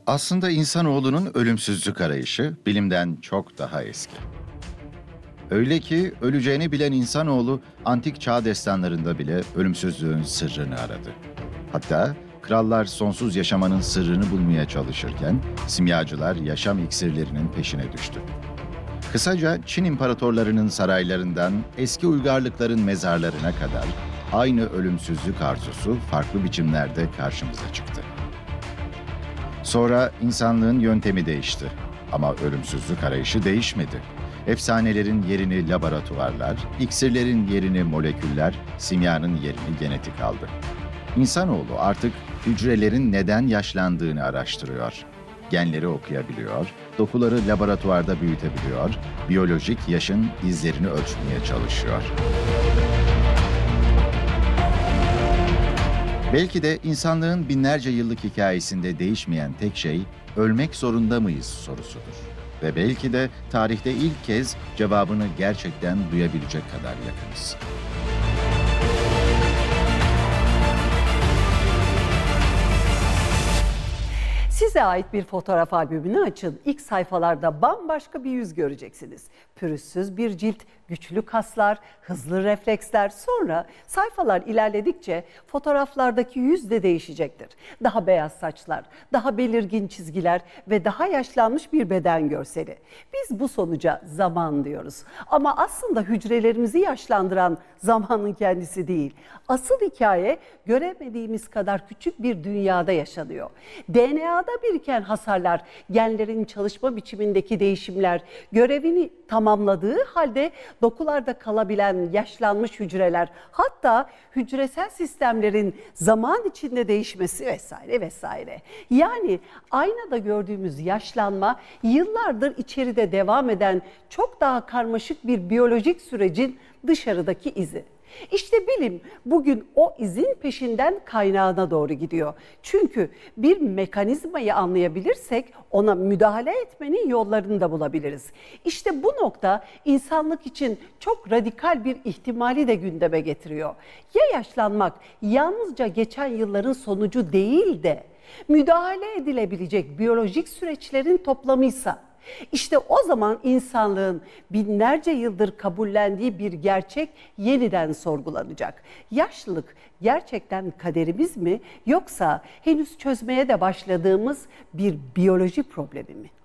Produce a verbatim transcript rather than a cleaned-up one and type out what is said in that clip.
Aslında insanoğlunun ölümsüzlük arayışı bilimden çok daha eski. Öyle ki öleceğini bilen insanoğlu antik çağ destanlarında bile ölümsüzlüğün sırrını aradı. Hatta krallar sonsuz yaşamanın sırrını bulmaya çalışırken simyacılar yaşam iksirlerinin peşine düştü. Kısaca Çin imparatorlarının saraylarından eski uygarlıkların mezarlarına kadar aynı ölümsüzlük arzusu farklı biçimlerde karşımıza çıktı. Sonra insanlığın yöntemi değişti. Ama ölümsüzlük arayışı değişmedi. Efsanelerin yerini laboratuvarlar, iksirlerin yerini moleküller, simyanın yerini genetik aldı. İnsanoğlu artık hücrelerin neden yaşlandığını araştırıyor. Genleri okuyabiliyor, dokuları laboratuvarda büyütebiliyor, biyolojik yaşın izlerini ölçmeye çalışıyor. Belki de insanlığın binlerce yıllık hikayesinde değişmeyen tek şey ölmek zorunda mıyız sorusudur. Ve belki de tarihte ilk kez cevabını gerçekten duyabilecek kadar yakınız. Size ait bir fotoğraf albümünü açın. İlk sayfalarda bambaşka bir yüz göreceksiniz. Pürüzsüz bir cilt, güçlü kaslar, hızlı refleksler. Sonra sayfalar ilerledikçe fotoğraflardaki yüz de değişecektir. Daha beyaz saçlar, daha belirgin çizgiler ve daha yaşlanmış bir beden görseli. Biz bu sonuca zaman diyoruz. Ama aslında hücrelerimizi yaşlandıran zamanın kendisi değil. Asıl hikaye göremediğimiz kadar küçük bir dünyada yaşanıyor. D N A'da biriken hasarlar, genlerin çalışma biçimindeki değişimler, görevini tamamladığı halde dokularda kalabilen yaşlanmış hücreler, hatta hücresel sistemlerin zaman içinde değişmesi vesaire vesaire. Yani aynada gördüğümüz yaşlanma yıllardır içeride devam eden çok daha karmaşık bir biyolojik sürecin dışarıdaki izi. İşte bilim bugün o izin peşinden kaynağına doğru gidiyor. Çünkü bir mekanizmayı anlayabilirsek ona müdahale etmenin yollarını da bulabiliriz. İşte bu nokta insanlık için çok radikal bir ihtimali de gündeme getiriyor. Ya yaşlanmak yalnızca geçen yılların sonucu değil de müdahale edilebilecek biyolojik süreçlerin toplamıysa? İşte o zaman insanlığın binlerce yıldır kabullendiği bir gerçek yeniden sorgulanacak. Yaşlılık gerçekten kaderimiz mi, yoksa henüz çözmeye de başladığımız bir biyoloji problemi mi?